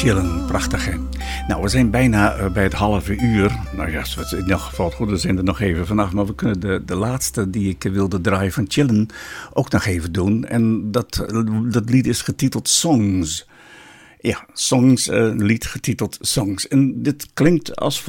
Chillen, prachtig hè. Nou, we zijn bijna bij het halve uur. Nou ja, in ieder geval goed, we zijn er nog even vanaf. Maar we kunnen de laatste die ik wilde draaien van Chillen ook nog even doen. En dat lied is getiteld Songs. Ja, Songs, lied getiteld Songs. En dit klinkt als